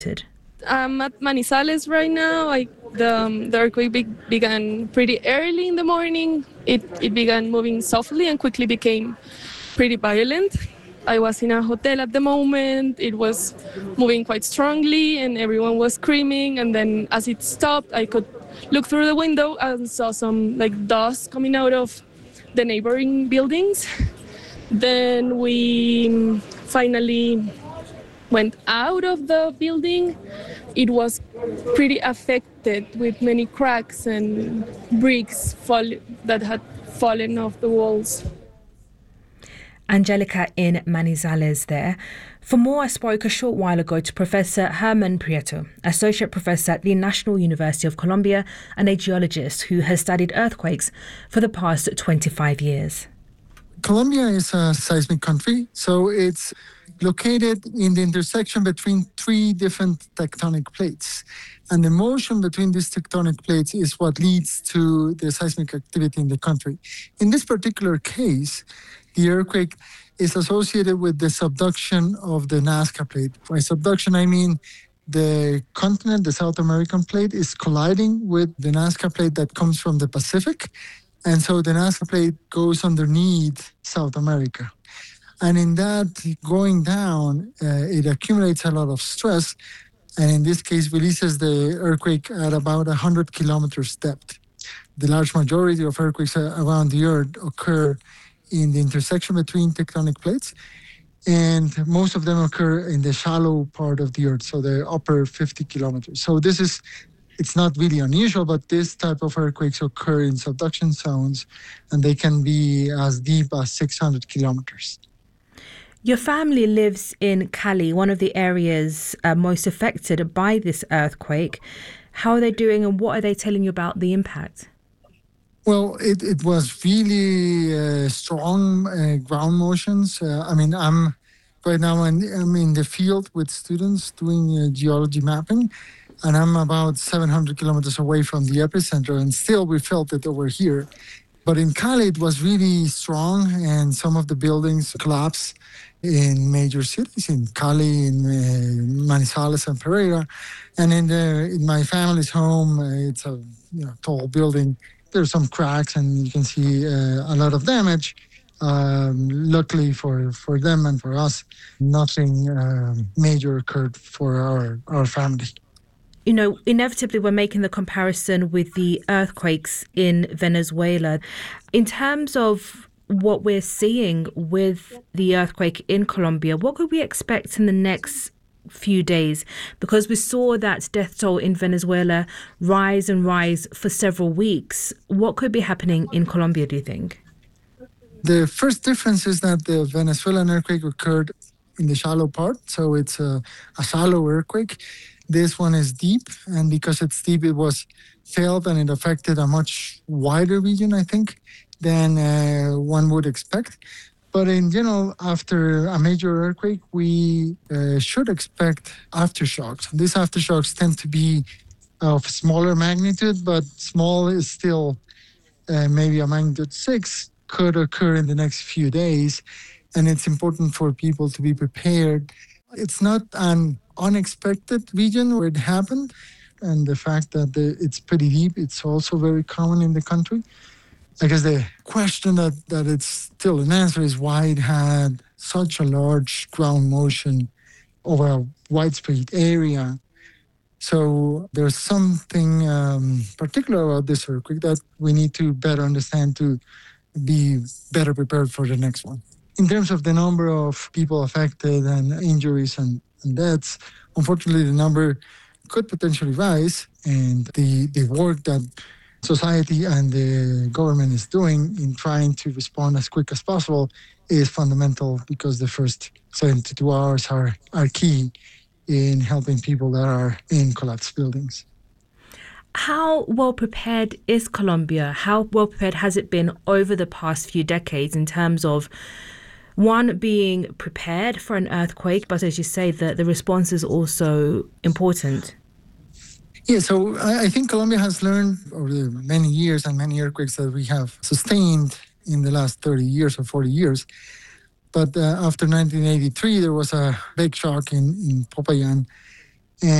I'm at Manizales right now. The earthquake began pretty early in the morning. It began moving softly and quickly became pretty violent. I was in a hotel at the moment. It was moving quite strongly and everyone was screaming. And then as it stopped, I could look through the window and saw some dust coming out of the neighboring buildings. Then we finally went out of the building. It was pretty affected with many cracks and bricks that had fallen off the walls. Angelica in Manizales there. For more, I spoke a short while ago to Professor Herman Prieto, Associate Professor at the National University of Colombia and a geologist who has studied earthquakes for the past 25 years. Colombia is a seismic country, so it's located in the intersection between three different tectonic plates. And the motion between these tectonic plates is what leads to the seismic activity in the country. In this particular case, the earthquake is associated with the subduction of the Nazca plate. By subduction, I mean the continent, the South American plate, is colliding with the Nazca plate that comes from the Pacific. And so the Nazca plate goes underneath South America. And in that going down, it accumulates a lot of stress. And in this case, releases the earthquake at about 100 kilometers depth. The large majority of earthquakes around the Earth occur in the intersection between tectonic plates. And most of them occur in the shallow part of the Earth, so the upper 50 kilometers. So it's not really unusual, but this type of earthquakes occur in subduction zones, and they can be as deep as 600 kilometers. Your family lives in Cali, one of the areas most affected by this earthquake. How are they doing and what are they telling you about the impact? Well, it was really strong ground motions. I'm right now I'm in the field with students doing geology mapping, and I'm about 700 kilometers away from the epicenter, and still we felt it over here. But in Cali, it was really strong, and some of the buildings collapsed in major cities, in Cali, in Manizales and Pereira. And in my family's home, it's a tall building. There's some cracks, and you can see a lot of damage. Luckily for them and for us, nothing major occurred for our family. Inevitably, we're making the comparison with the earthquakes in Venezuela. In terms of what we're seeing with the earthquake in Colombia, what could we expect in the next few days? Because we saw that death toll in Venezuela rise and rise for several weeks. What could be happening in Colombia, do you think? The first difference is that the Venezuelan earthquake occurred in the shallow part, so it's a shallow earthquake. This one is deep, and because it's deep, it was felt and it affected a much wider region, I think, than one would expect. But in general, after a major earthquake, we should expect aftershocks. These aftershocks tend to be of smaller magnitude, but small is still maybe a magnitude 6 could occur in the next few days. And it's important for people to be prepared. It's not an unexpected region where it happened. And the fact that it's pretty deep, it's also very common in the country. I guess the question that it's still an answer is why it had such a large ground motion over a widespread area. So there's something particular about this earthquake that we need to better understand to be better prepared for the next one. In terms of the number of people affected and injuries and deaths, unfortunately, the number could potentially rise, and the work that society and the government is doing in trying to respond as quick as possible is fundamental, because the first 72 hours are key in helping people that are in collapsed buildings. How well prepared is Colombia? How well prepared has it been over the past few decades in terms of, one, being prepared for an earthquake, but as you say, the response is also important? Yeah, so I think Colombia has learned over the many years and many earthquakes that we have sustained in the last 30 years or 40 years. But after 1983, there was a big shock in Popayan,